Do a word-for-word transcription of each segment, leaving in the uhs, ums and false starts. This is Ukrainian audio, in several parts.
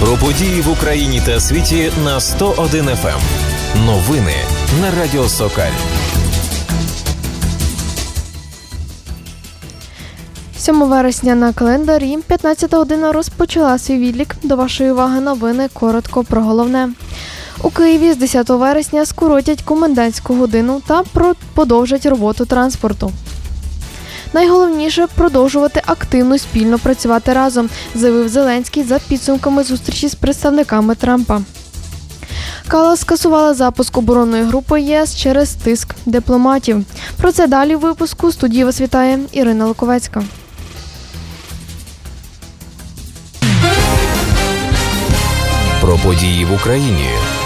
Про події в Україні та світі на сто один еф ем. Новини на Радіо Сокаль. сьомого вересня на календарі, п'ятнадцята година розпочала свій відлік. До вашої уваги новини, коротко про головне. У Києві з десятого вересня скоротять комендантську годину та подовжать роботу транспорту. Найголовніше – продовжувати активно спільно працювати разом, заявив Зеленський за підсумками зустрічі з представниками Трампа. Каллас скасувала запуск оборонної групи ЄС через тиск дипломатів. Про це далі в випуску. Студії вас вітає Ірина Луковецька. Про події в Україні.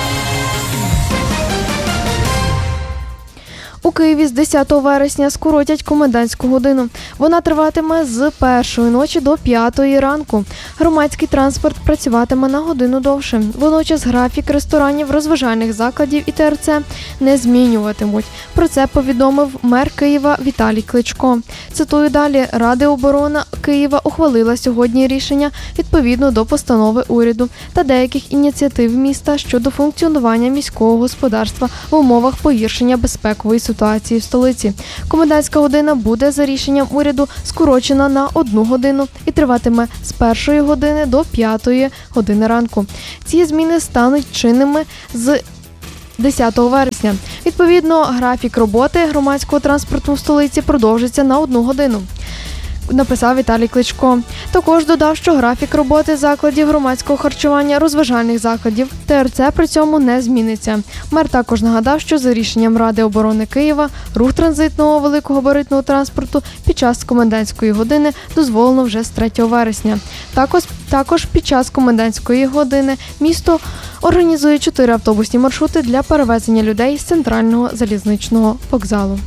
У Києві з десятого вересня скоротять комендантську годину. Вона триватиме з першої ночі до п'ятої ранку. Громадський транспорт працюватиме на годину довше. Водночас графік ресторанів, розважальних закладів і Те Ер Це не змінюватимуть. Про це повідомив мер Києва Віталій Кличко. Цитую далі. Рада оборони Києва ухвалила сьогодні рішення відповідно до постанови уряду та деяких ініціатив міста щодо функціонування міського господарства в умовах погіршення безпекової ситуації. ситуації в столиці. Комендантська година буде за рішенням уряду скорочена на одну годину і триватиме з першої години до п'ятої години ранку. Ці зміни стануть чинними з десятого вересня. Відповідно, графік роботи громадського транспорту в столиці продовжиться на одну годину, написав Віталій Кличко. Також додав, що графік роботи закладів громадського харчування, розважальних закладів Те Ер Це при цьому не зміниться. Мер також нагадав, що за рішенням Ради оборони Києва рух транзитного великогабаритного транспорту під час комендантської години дозволено вже з третього вересня. Також, також під час комендантської години місто організує чотири автобусні маршрути для перевезення людей з центрального залізничного вокзалу.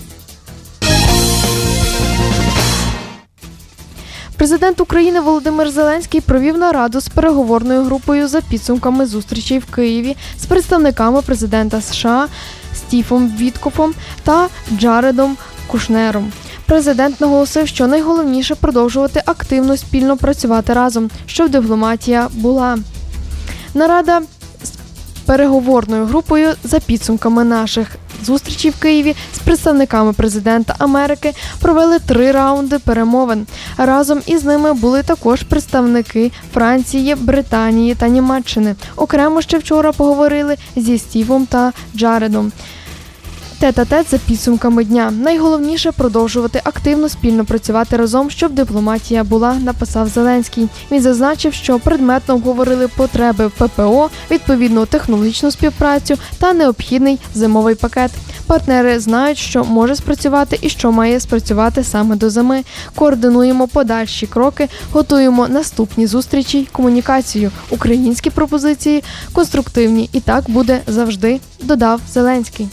Президент України Володимир Зеленський провів нараду з переговорною групою за підсумками зустрічей в Києві з представниками президента США Стівом Віткофом та Джаредом Кушнером. Президент наголосив, що найголовніше – продовжувати активно спільно працювати разом, щоб дипломатія була. Нарада з переговорною групою за підсумками наших зустрічі в Києві з представниками президента Америки провели три раунди перемовин. Разом із ними були також представники Франції, Британії та Німеччини. Окремо ще вчора поговорили зі Стівом та Джаредом. Тет-а-тет за підсумками дня. Найголовніше – продовжувати активно спільно працювати разом, щоб дипломатія була, написав Зеленський. Він зазначив, що предметно обговорили потреби Пе Пе О, відповідну технологічну співпрацю та необхідний зимовий пакет. Партнери знають, що може спрацювати і що має спрацювати саме до зими. Координуємо подальші кроки, готуємо наступні зустрічі, комунікацію. Українські пропозиції конструктивні. І так буде завжди, додав Зеленський.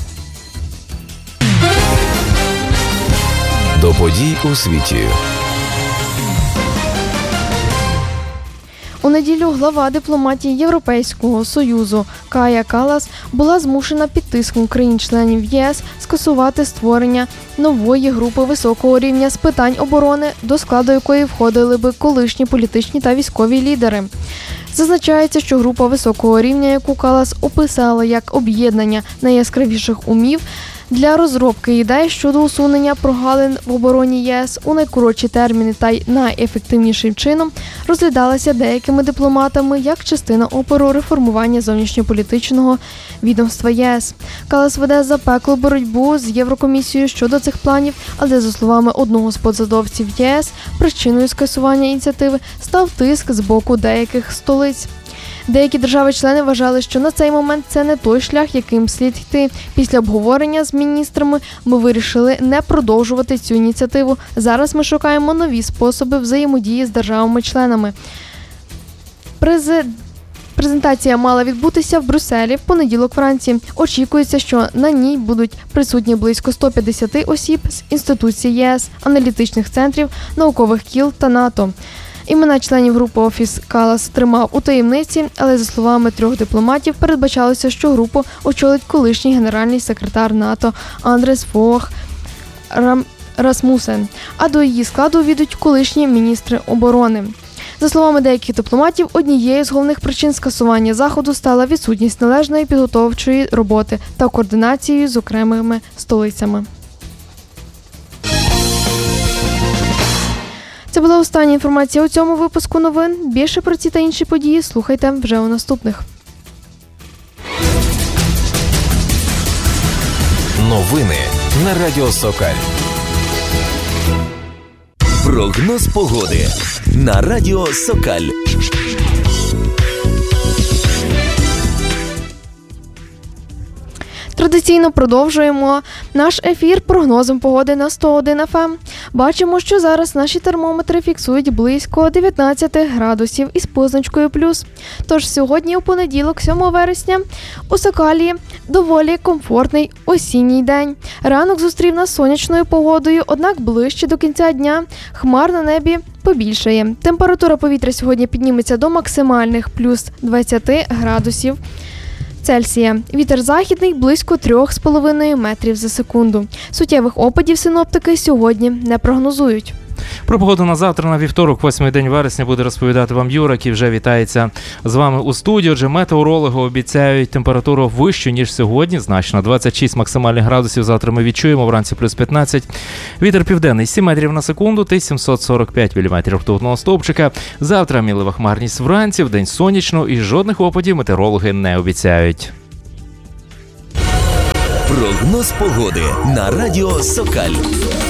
До подій у світі. У неділю глава дипломатії Європейського Союзу Кая Каллас була змушена під тиском країн-членів Є Ес скасувати створення нової групи високого рівня з питань оборони, до складу якої входили би колишні політичні та військові лідери. Зазначається, що група високого рівня, яку Каллас описала як об'єднання найяскравіших умів, для розробки ідей щодо усунення прогалин в обороні Є Ес у найкоротші терміни та й найефективнішим чином розглядалася деякими дипломатами як частина опору реформування зовнішньополітичного відомства Є Ес. Каллас веде запеклу боротьбу з Єврокомісією щодо цих планів, але, за словами одного з посадовців Є Ес, причиною скасування ініціативи став тиск з боку деяких столиць. Деякі держави-члени вважали, що на цей момент це не той шлях, яким слід йти. Після обговорення з міністрами ми вирішили не продовжувати цю ініціативу. Зараз ми шукаємо нові способи взаємодії з державами-членами. Презид... Презентація мала відбутися в Брюсселі в понеділок вранці. Очікується, що на ній будуть присутні близько сто п'ятдесят осіб з інституцій Є Ес, аналітичних центрів, наукових кіл та НАТО. Імена членів групи Офіс Каллас тримав у таємниці, але, за словами трьох дипломатів, передбачалося, що групу очолить колишній генеральний секретар НАТО Андрес Фог Рам... Расмусен, а до її складу увійдуть колишні міністри оборони. За словами деяких дипломатів, однією з головних причин скасування заходу стала відсутність належної підготовчої роботи та координації з окремими столицями. Це була остання інформація у цьому випуску новин. Більше про ці та інші події слухайте вже у наступних. Новини на Радіо Сокаль. Прогноз погоди на Радіо Сокаль. Традиційно продовжуємо наш ефір прогнозом погоди на сто один еф ем. Бачимо, що зараз наші термометри фіксують близько дев'ятнадцять градусів із позначкою плюс. Тож сьогодні, у понеділок, сьомого вересня, у Сокалі доволі комфортний осінній день. Ранок зустрів нас сонячною погодою, однак ближче до кінця дня хмар на небі побільшає. Температура повітря сьогодні підніметься до максимальних плюс двадцять градусів Цельсія. Вітер західний близько три з половиною метрів за секунду. Суттєвих опадів синоптики сьогодні не прогнозують. Про погоду на завтра, на вівторок, восьмий день вересня, буде розповідати вам Юра, який вже вітається з вами у студії. Отже, метеорологи обіцяють температуру вищу, ніж сьогодні, значно. двадцять шість максимальних градусів завтра ми відчуємо, вранці плюс п'ятнадцять. Вітер південний сім метрів на секунду, сімсот сорок п'ять міліметрів ртутного стовпчика. Завтра мілива хмарність вранці, вдень сонячно і жодних опадів метеорологи не обіцяють. Прогноз погоди на Радіо Сокаль.